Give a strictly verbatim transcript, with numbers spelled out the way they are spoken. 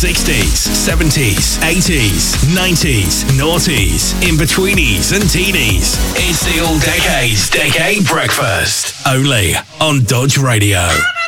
sixties, seventies, eighties, nineties, noughties, in-betweenies and teenies. It's the All Decades Decade Breakfast. Only on Dodge Radio.